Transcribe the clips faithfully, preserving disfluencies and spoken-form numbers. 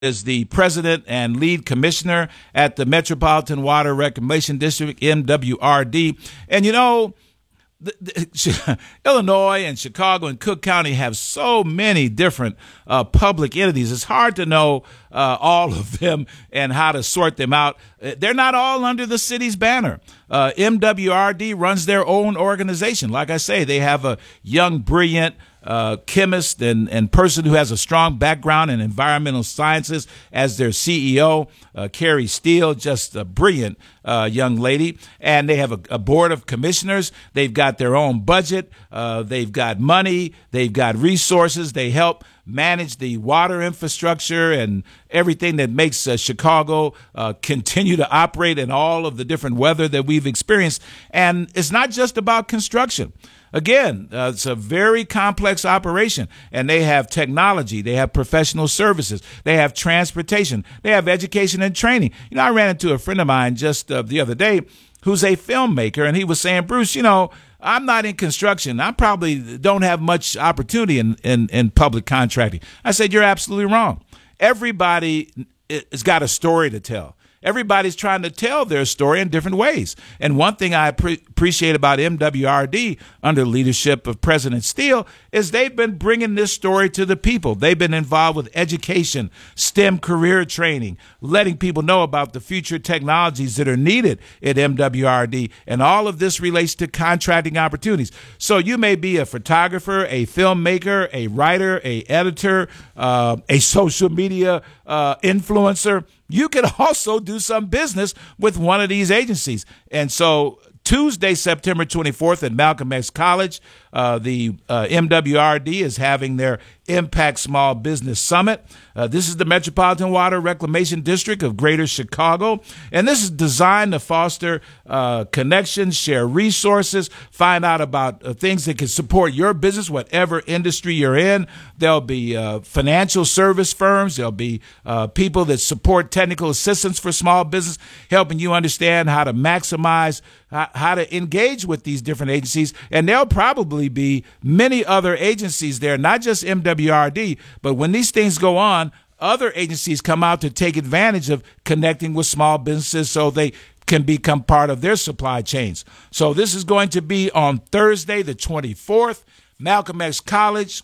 is the president and lead commissioner at the Metropolitan Water Reclamation District, M W R D. And, you know, the, the, Illinois and Chicago and Cook County have so many different uh, public entities. It's hard to know uh, all of them and how to sort them out. They're not all under the city's banner. Uh, M W R D runs their own organization. Like I say, they have a young, brilliant uh, chemist and, and person who has a strong background in environmental sciences as their C E O, uh, Carrie Steele, just a brilliant uh, young lady. And they have a, a board of commissioners. They've got their own budget. Uh, they've got money. They've got resources. They help manage the water infrastructure and everything that makes uh, Chicago uh, continue to operate in all of the different weather that we've experienced. And it's not just about construction. Again, uh, it's a very complex operation, and they have technology, they have professional services, they have transportation, they have education and training. You know, I ran into a friend of mine just uh, the other day who's a filmmaker, and he was saying, Bruce, you know, I'm not in construction. I probably don't have much opportunity in, in, in public contracting. I said, you're absolutely wrong. Everybody has got a story to tell. Everybody's trying to tell their story in different ways. And one thing I pre- appreciate about M W R D under the leadership of President Steele is they've been bringing this story to the people. They've been involved with education, STEM career training, letting people know about the future technologies that are needed at M W R D. And all of this relates to contracting opportunities. So you may be a photographer, a filmmaker, a writer, a editor, uh, a social media uh, influencer. You can also do some business with one of these agencies. And so Tuesday, September twenty-fourth at Malcolm X College, uh, the uh, M W R D is having their Impact Small Business Summit. Uh, this is the Metropolitan Water Reclamation District of Greater Chicago, and this is designed to foster uh, connections, share resources, find out about uh, things that can support your business, whatever industry you're in. There'll be uh, financial service firms. There'll be uh, people that support technical assistance for small business, helping you understand how to maximize, how, how to engage with these different agencies. And there'll probably be many other agencies there, not just M W R D, but when these things go on, other agencies come out to take advantage of connecting with small businesses so they can become part of their supply chains. So this is going to be on Thursday, the twenty-fourth, Malcolm X College,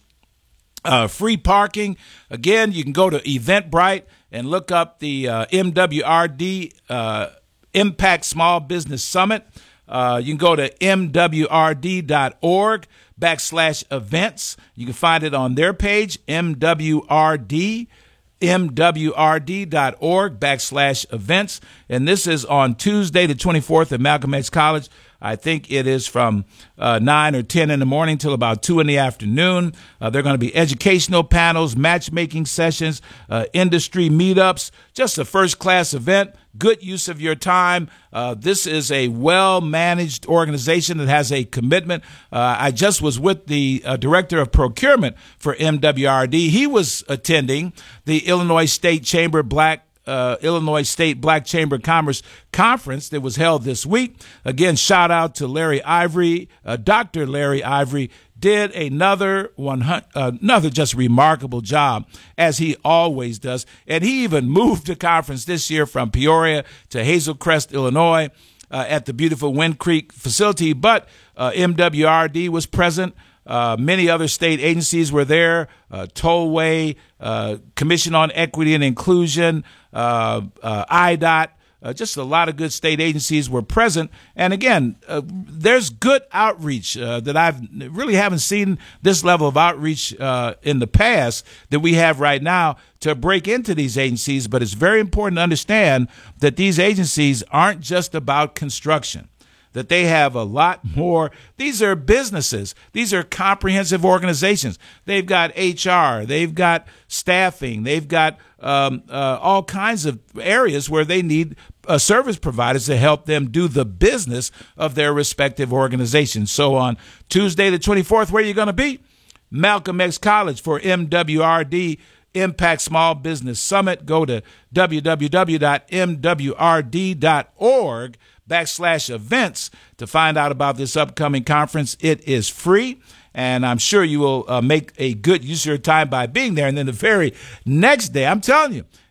uh, free parking. Again, you can go to Eventbrite and look up the uh, M W R D uh, Impact Small Business Summit. Uh, you can go to M W R D dot org backslash events. You can find it on their page, M W R D, M W R D dot org backslash events. And this is on Tuesday, the twenty-fourth at Malcolm X College. I think it is from uh, nine or ten in the morning till about two in the afternoon. Uh, there are going to be educational panels, matchmaking sessions, uh, industry meetups, just a first-class event. Good use of your time. Uh, this is a well-managed organization that has a commitment. Uh, I just was with the uh, director of procurement for M W R D. He was attending the Illinois State Chamber Black Uh, Illinois State Black Chamber of Commerce Conference that was held this week. Again, shout out to Larry Ivory. Uh, Doctor Larry Ivory did another one hundred, uh, another just remarkable job, as he always does. And he even moved the conference this year from Peoria to Hazel Crest, Illinois, uh, at the beautiful Wind Creek facility. But uh, M W R D was present. Uh, many other state agencies were there, uh, Tollway, uh, Commission on Equity and Inclusion, uh, uh, I D O T, uh, just a lot of good state agencies were present. And again, uh, there's good outreach uh, that I've really haven't seen this level of outreach uh, in the past that we have right now to break into these agencies. But it's very important to understand that these agencies aren't just about construction, that they have a lot more. These are businesses. These are comprehensive organizations. They've got H R. They've got staffing. They've got um, uh, all kinds of areas where they need uh, service providers to help them do the business of their respective organizations. So on Tuesday the twenty-fourth, where are you going to be? Malcolm X College for M W R D Impact Small Business Summit. Go to w w w dot m w r d dot org backslash events to find out about this upcoming conference. It is free, and I'm sure you will uh, make a good use of your time by being there. And then the very next day, I'm telling you,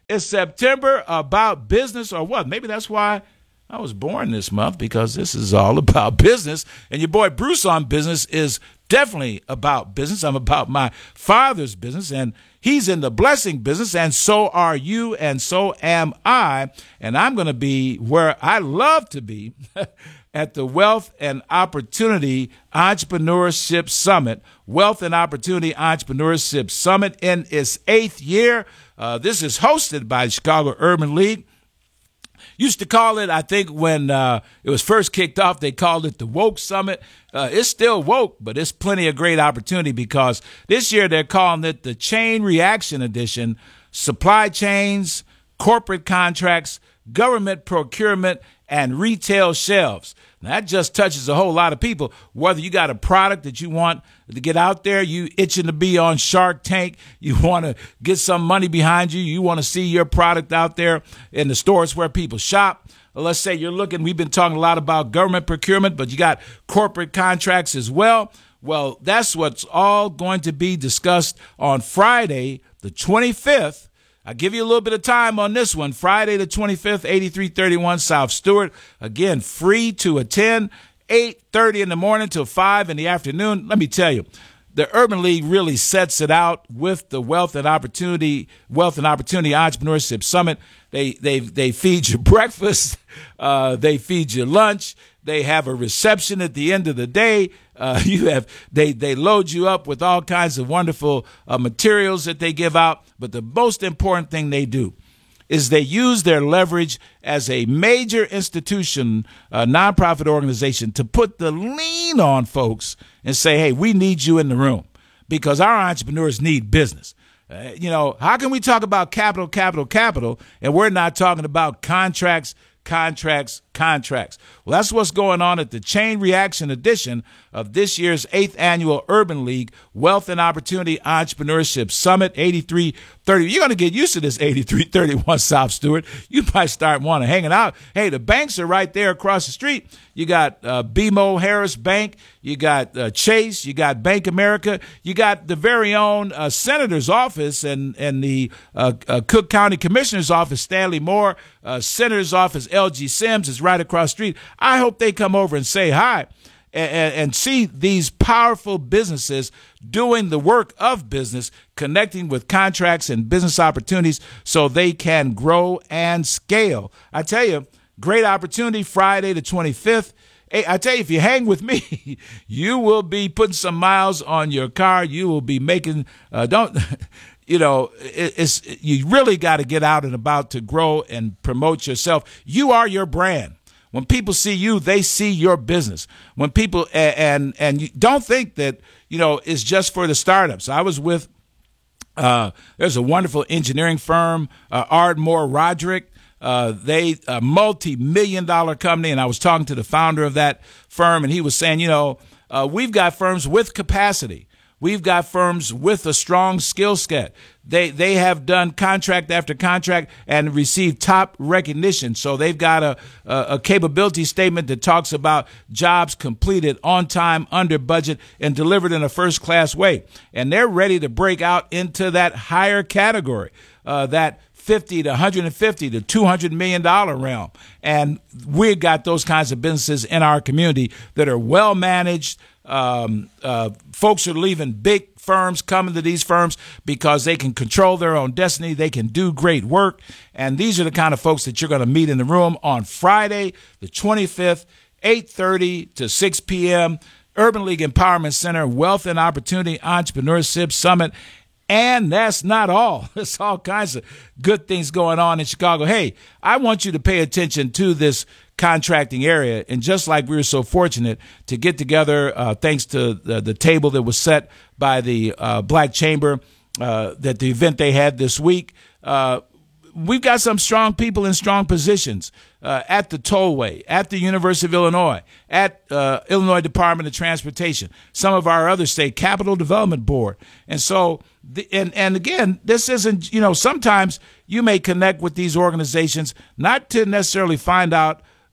Is September about business or what? Maybe that's why I was born this month, because this is all about business. And your boy Bruce on Business is definitely about business. I'm about my father's business, and he's in the blessing business, and so are you, and so am I. And I'm going to be where I love to be at the Wealth and Opportunity Entrepreneurship Summit. Wealth and Opportunity Entrepreneurship Summit in its eighth year. Uh, this is hosted by the Chicago Urban League. Used to call it, I think when uh, it was first kicked off, they called it the Woke Summit. Uh, it's still woke, but it's plenty of great opportunity, because this year they're calling it the Chain Reaction Edition: supply chains, corporate contracts, government procurement, and retail shelves. Now, that just touches a whole lot of people. Whether you got a product that you want to get out there, you itching to be on Shark Tank, you want to get some money behind you, you want to see your product out there in the stores where people shop. Let's say you're looking, we've been talking a lot about government procurement, but you got corporate contracts as well. Well, that's what's all going to be discussed on Friday, the twenty-fifth. I'll give you a little bit of time on this one. Friday the twenty-fifth, eighty-three thirty-one South Stewart. Again, free to attend, eight thirty in the morning till five in the afternoon. Let me tell you, the Urban League really sets it out with the Wealth and Opportunity Wealth and Opportunity Entrepreneurship Summit. They they they feed you breakfast, uh, they feed you lunch. They have a reception at the end of the day. Uh, you have they they load you up with all kinds of wonderful uh, materials that they give out. But the most important thing they do is they use their leverage as a major institution, a nonprofit organization, to put the lean on folks and say, hey, we need you in the room, because our entrepreneurs need business. Uh, you know, how can we talk about capital, capital, capital, and we're not talking about contracts, contracts, contracts? Well, that's what's going on at the Chain Reaction edition of this year's eighth annual Urban League Wealth and Opportunity Entrepreneurship Summit, eighty-three thirty. You're going to get used to this eighty-three thirty-one South Stewart. You might start wanting to hanging out. Hey, the banks are right there across the street. You got uh, B M O Harris Bank. You got uh, Chase. You got Bank America. You got the very own uh, Senator's office and, and the uh, uh, Cook County Commissioner's office, Stanley Moore. Uh, Senator's office, L G Sims, is right across the street. I hope they come over and say hi and, and see these powerful businesses doing the work of business, connecting with contracts and business opportunities so they can grow and scale. I tell you, great opportunity Friday the twenty-fifth. Hey, I tell you, if you hang with me, you will be putting some miles on your car. You will be making, uh, don't, you know, it, it's, you really got to get out and about to grow and promote yourself. You are your brand. When people see you, they see your business. When people, and, and, and you don't think that, you know, it's just for the startups. I was with, uh, there's a wonderful engineering firm, uh, Ardmore Roderick. Uh, they a multi-million dollar company, and I was talking to the founder of that firm, and he was saying, you know, uh, we've got firms with capacity. We've got firms with a strong skill set. They they have done contract after contract and received top recognition. So they've got a, a, a capability statement that talks about jobs completed on time, under budget, and delivered in a first-class way. And they're ready to break out into that higher category, uh, that fifty to one hundred fifty to two hundred million dollars realm. And we've got those kinds of businesses in our community that are well managed. Um, uh, folks are leaving big firms, coming to these firms because they can control their own destiny. They can do great work. And these are the kind of folks that you're going to meet in the room on Friday, the twenty-fifth, eight thirty to six p.m. Urban League Empowerment Center, Wealth and Opportunity Entrepreneurship Summit. And that's not all. There's all kinds of good things going on in Chicago. Hey, I want you to pay attention to this contracting area. And just like we were so fortunate to get together, uh, thanks to the, the table that was set by the uh, Black Chamber, uh, that the event they had this week, uh, we've got some strong people in strong positions uh, at the Tollway, at the University of Illinois, at uh, Illinois Department of Transportation, some of our other state Capital Development Board. And so, the, and, and again, this isn't, you know, sometimes you may connect with these organizations not to necessarily find out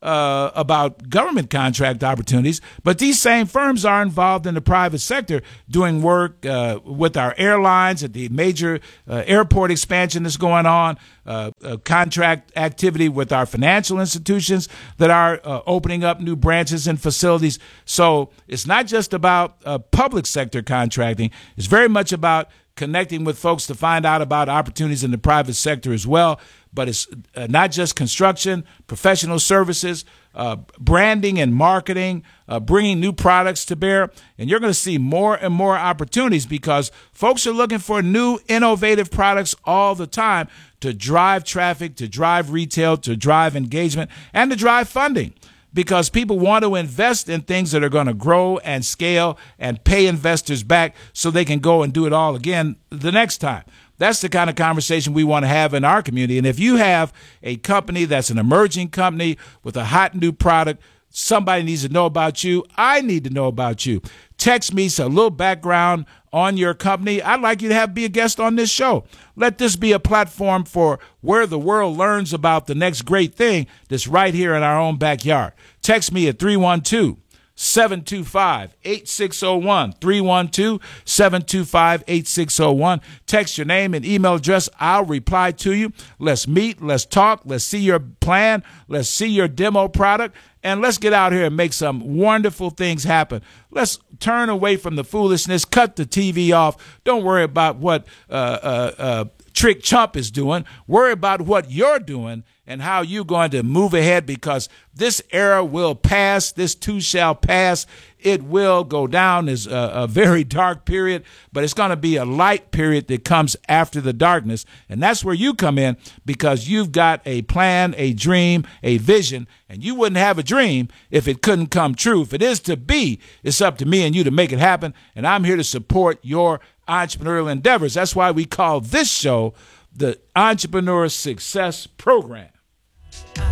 uh, about government contract opportunities, but these same firms are involved in the private sector doing work uh, with our airlines at the major uh, airport expansion that's going on, uh, uh, contract activity with our financial institutions that are uh, opening up new branches and facilities. So it's not just about uh, public sector contracting. It's very much about connecting with folks to find out about opportunities in the private sector as well. But it's uh, not just construction, professional services, uh, branding and marketing, uh, bringing new products to bear. And you're going to see more and more opportunities because folks are looking for new, innovative products all the time to drive traffic, to drive retail, to drive engagement, and to drive funding. Because people want to invest in things that are going to grow and scale and pay investors back so they can go and do it all again the next time. That's the kind of conversation we want to have in our community. And if you have a company that's an emerging company with a hot new product, somebody needs to know about you. I need to know about you. Text me a little background on your company. I'd like you to have be a guest on this show. Let this be a platform for where the world learns about the next great thing that's right here in our own backyard. Text me at three one two, seven two five, eight six zero one, three one two, seven two five, eight six zero one. Text your name and email address. I'll reply to you. Let's meet. Let's talk. Let's see your plan. Let's see your demo product. And let's get out here and make some wonderful things happen. Let's turn away from the foolishness. Cut the T V off. Don't worry about what uh, uh, uh, Trick Chump is doing. Worry about what you're doing and how you're going to move ahead, because this era will pass. This too shall pass. It will go down as a, a very dark period, but it's going to be a light period that comes after the darkness. And that's where you come in, because you've got a plan, a dream, a vision, and you wouldn't have a dream if it couldn't come true. If it is to be, it's up to me and you to make it happen. And I'm here to support your entrepreneurial endeavors. That's why we call this show the Entrepreneur Success Program.